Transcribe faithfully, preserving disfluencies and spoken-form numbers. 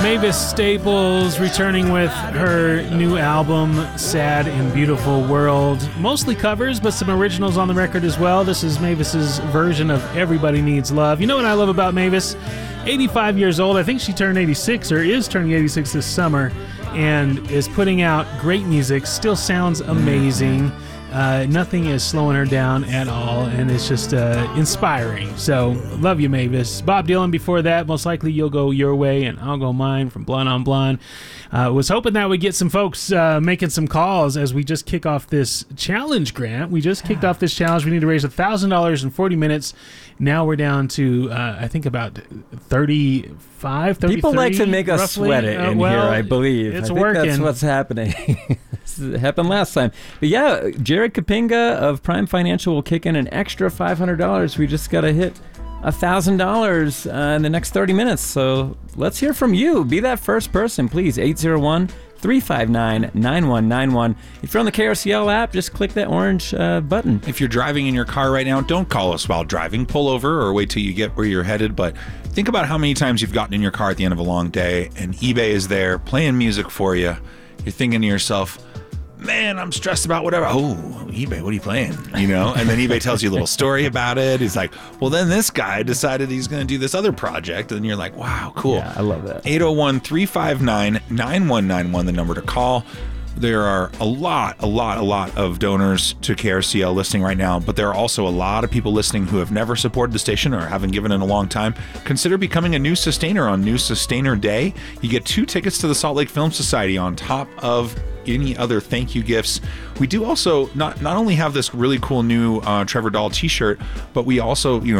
Mavis Staples returning with her new album, Sad and Beautiful World. Mostly covers, but some originals on the record as well. This is Mavis's version of Everybody Needs Love. You know what I love about Mavis? eighty-five years old. I think she turned eighty-six or is turning eighty-six this summer and is putting out great music. Still sounds amazing. Uh, nothing is slowing her down at all, and it's just uh, inspiring. So, love you, Mavis. Bob Dylan before that. Most likely you'll go your way, and I'll go mine from Blonde on Blonde. Uh, was hoping that we'd get some folks uh, making some calls as we just kick off this challenge, Grant. We just kicked off this challenge. We need to raise one thousand dollars in forty minutes. Now we're down to, uh, I think, about thirty-five, thirty-three. People like to make us roughly. sweat it uh, in well, here, I believe. It's I think working. That's what's happening. It happened last time. But yeah, Jared Kapinga of Prime Financial will kick in an extra five hundred dollars. We just got to hit one thousand dollars uh, in the next thirty minutes. So let's hear from you. Be that first person, please. eight zero one, three five nine, nine one nine one. If you're on the K R C L app, just click that orange uh, button. If you're driving in your car right now, don't call us while driving. Pull over or wait till you get where you're headed. But think about how many times you've gotten in your car at the end of a long day and eBay is there playing music for you. You're thinking to yourself, man, I'm stressed about whatever. Oh, eBay, what are you playing? You know, and then eBay tells you a little story about it. He's like, well, then this guy decided he's going to do this other project. And you're like, wow, cool. Yeah, I love that. eight oh one, three five nine, nine one nine one, the number to call. There are a lot, a lot, a lot of donors to K R C L listening right now, but there are also a lot of people listening who have never supported the station or haven't given in a long time. Consider becoming a new sustainer on New Sustainer Day. You get two tickets to the Salt Lake Film Society on top of any other thank you gifts. We do also not not only have this really cool new uh, Trevor Dahl t-shirt, but we also, you know,